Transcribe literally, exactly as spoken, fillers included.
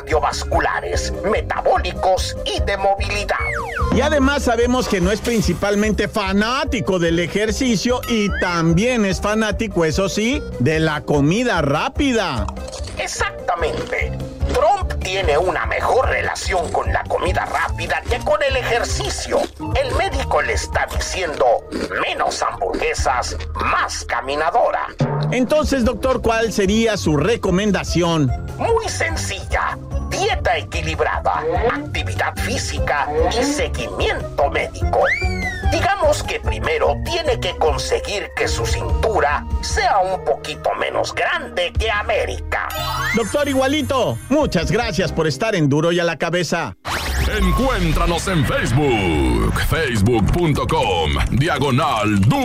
cardiovasculares, metabólicos y de movilidad. Y además sabemos que no es principalmente fanático del ejercicio y también es fanático, eso sí, de la comida rápida. Exactamente. Trump tiene una mejor relación con la comida rápida que con el ejercicio. El médico le está diciendo menos hamburguesas, más caminadora. Entonces, doctor, ¿cuál sería su recomendación? Muy sencilla. Dieta equilibrada, actividad física y seguimiento médico. Digamos que primero tiene que conseguir que su cintura sea un poquito menos grande que América. Doctor Igualito, muchas gracias por estar en Duro y a la Cabeza. Encuéntranos en Facebook, facebook punto com, diagonal Duro